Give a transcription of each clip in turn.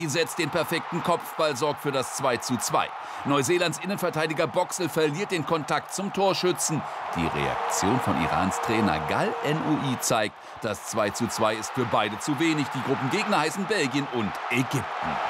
Setzt den perfekten Kopfball, sorgt für das 2:2. Neuseelands Innenverteidiger Boxall verliert den Kontakt zum Torschützen. Die Reaktion von Irans Trainer Gal Noui zeigt, das 2:2 ist für beide zu wenig. Die Gruppengegner heißen Belgien und Ägypten.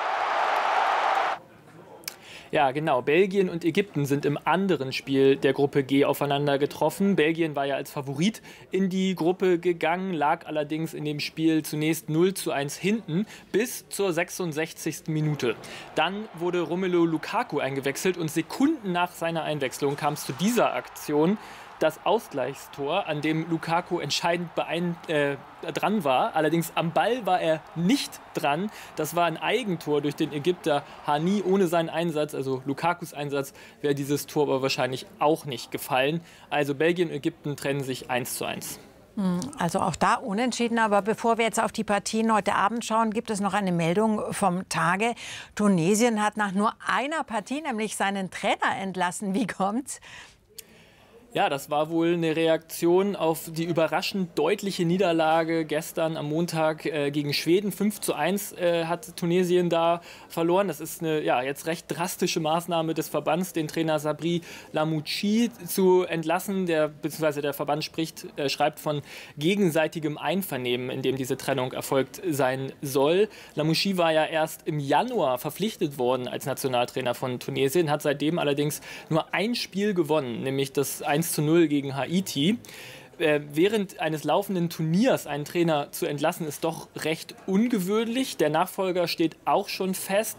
Ja, genau. Belgien und Ägypten sind im anderen Spiel der Gruppe G aufeinander getroffen. Belgien war ja als Favorit in die Gruppe gegangen, lag allerdings in dem Spiel zunächst 0:1 hinten bis zur 66. Minute. Dann wurde Romelu Lukaku eingewechselt und Sekunden nach seiner Einwechslung kam es zu dieser Aktion. Das Ausgleichstor, an dem Lukaku entscheidend dran war. Allerdings am Ball war er nicht dran. Das war ein Eigentor durch den Ägypter Hani. Ohne seinen Einsatz, also Lukakus Einsatz, wäre dieses Tor aber wahrscheinlich auch nicht gefallen. Also Belgien und Ägypten trennen sich 1:1. Also auch da unentschieden. Aber bevor wir jetzt auf die Partien heute Abend schauen, gibt es noch eine Meldung vom Tage. Tunesien hat nach nur einer Partie nämlich seinen Trainer entlassen. Wie kommt's? Ja, das war wohl eine Reaktion auf die überraschend deutliche Niederlage gestern am Montag gegen Schweden. 5:1 hat Tunesien da verloren. Das ist eine jetzt recht drastische Maßnahme des Verbands, den Trainer Sabri Lamouchi zu entlassen. Beziehungsweise der Verband schreibt von gegenseitigem Einvernehmen, in dem diese Trennung erfolgt sein soll. Lamouchi war ja erst im Januar verpflichtet worden als Nationaltrainer von Tunesien, hat seitdem allerdings nur ein Spiel gewonnen, nämlich das 1:0 gegen Haiti. Während eines laufenden Turniers einen Trainer zu entlassen, ist doch recht ungewöhnlich. Der Nachfolger steht auch schon fest.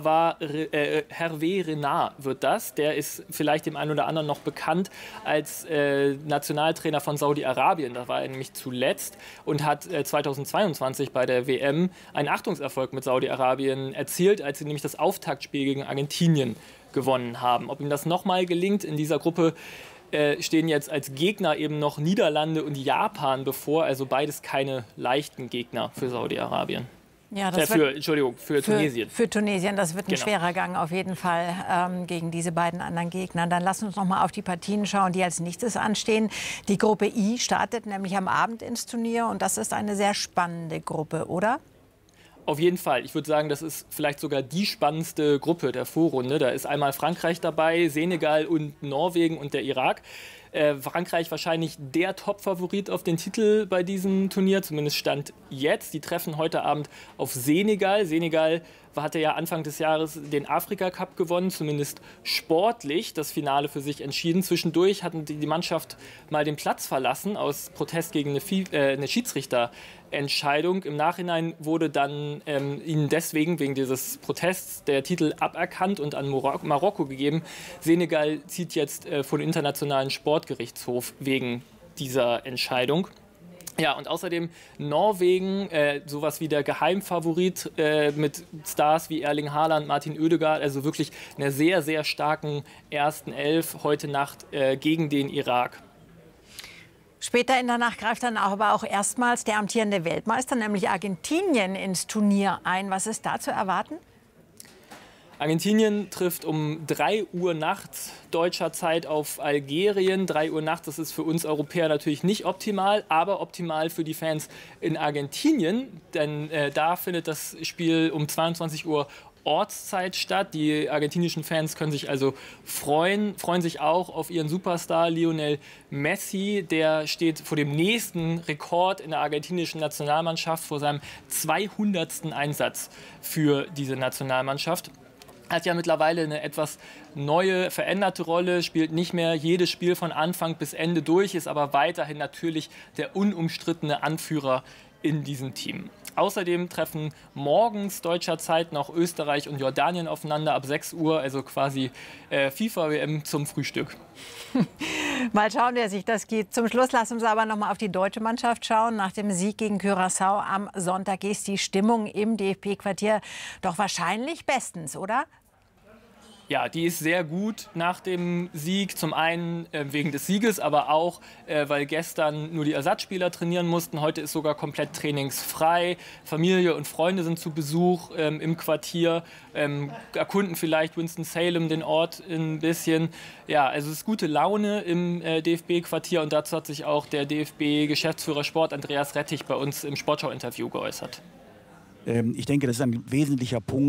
Hervé Renard wird das. Der ist vielleicht dem einen oder anderen noch bekannt als Nationaltrainer von Saudi-Arabien. Da war er nämlich zuletzt und hat 2022 bei der WM einen Achtungserfolg mit Saudi-Arabien erzielt, als sie nämlich das Auftaktspiel gegen Argentinien gewonnen haben. Ob ihm das nochmal gelingt in dieser Gruppe, stehen jetzt als Gegner eben noch Niederlande und Japan bevor, also beides keine leichten Gegner für Saudi-Arabien. Ja, für Tunesien. Für Tunesien, das wird ein schwerer Gang auf jeden Fall gegen diese beiden anderen Gegner. Dann lassen wir uns noch mal auf die Partien schauen, die als nächstes anstehen. Die Gruppe I startet nämlich am Abend ins Turnier und das ist eine sehr spannende Gruppe, oder? Auf jeden Fall. Ich würde sagen, das ist vielleicht sogar die spannendste Gruppe der Vorrunde. Da ist einmal Frankreich dabei, Senegal und Norwegen und der Irak. Frankreich wahrscheinlich der Top-Favorit auf den Titel bei diesem Turnier, zumindest Stand jetzt. Die treffen heute Abend auf Senegal. Senegal hatte ja Anfang des Jahres den Afrika-Cup gewonnen, zumindest sportlich das Finale für sich entschieden. Zwischendurch hatten die Mannschaft mal den Platz verlassen aus Protest gegen eine Schiedsrichterentscheidung. Im Nachhinein wurde dann ihnen deswegen, wegen dieses Protests, der Titel aberkannt und an Marokko gegeben. Senegal zieht jetzt vor den Internationalen Sportgerichtshof wegen dieser Entscheidung. Ja, und außerdem Norwegen, sowas wie der Geheimfavorit mit Stars wie Erling Haaland, Martin Ødegaard, also wirklich einer sehr, sehr starken ersten Elf heute Nacht gegen den Irak. Später in der Nacht greift dann aber auch erstmals der amtierende Weltmeister, nämlich Argentinien, ins Turnier ein. Was ist da zu erwarten? Argentinien trifft um 3 Uhr nachts deutscher Zeit auf Algerien. 3 Uhr nachts, das ist für uns Europäer natürlich nicht optimal, aber optimal für die Fans in Argentinien. Denn da findet das Spiel um 22 Uhr Ortszeit statt. Die argentinischen Fans können sich also freuen sich auch auf ihren Superstar Lionel Messi. Der steht vor dem nächsten Rekord in der argentinischen Nationalmannschaft, vor seinem 200. Einsatz für diese Nationalmannschaft. Hat ja mittlerweile eine etwas neue, veränderte Rolle, spielt nicht mehr jedes Spiel von Anfang bis Ende durch, ist aber weiterhin natürlich der unumstrittene Anführer in diesem Team. Außerdem treffen morgens deutscher Zeit noch Österreich und Jordanien aufeinander ab 6 Uhr, also quasi FIFA-WM zum Frühstück. Mal schauen, wer sich das geht. Zum Schluss lassen wir uns aber noch mal auf die deutsche Mannschaft schauen. Nach dem Sieg gegen Curaçao am Sonntag ist die Stimmung im DFB-Quartier doch wahrscheinlich bestens, oder? Ja, die ist sehr gut nach dem Sieg. Zum einen wegen des Sieges, aber auch, weil gestern nur die Ersatzspieler trainieren mussten. Heute ist sogar komplett trainingsfrei. Familie und Freunde sind zu Besuch im Quartier, erkunden vielleicht Winston-Salem, den Ort ein bisschen. Ja, also es ist gute Laune im DFB-Quartier und dazu hat sich auch der DFB-Geschäftsführer Sport Andreas Rettich bei uns im Sportschau-Interview geäußert. Ich denke, das ist ein wesentlicher Punkt.